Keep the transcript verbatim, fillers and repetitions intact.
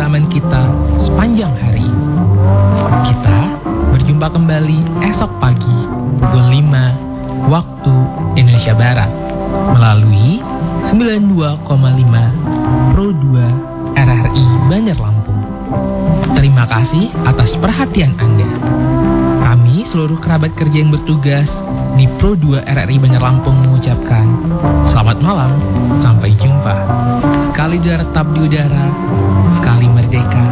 kebersamaan kita sepanjang hari ini. Kita berjumpa kembali esok pagi pukul lima waktu Indonesia Barat melalui sembilan puluh dua koma lima Pro dua R R I Banjar Lampung. Terima kasih atas perhatian Anda. Kami seluruh kerabat kerja yang bertugas di Pro dua R R I Banjar Lampung mengucapkan selamat malam, sampai jumpa. Sekali tetap di udara, sekali merdeka,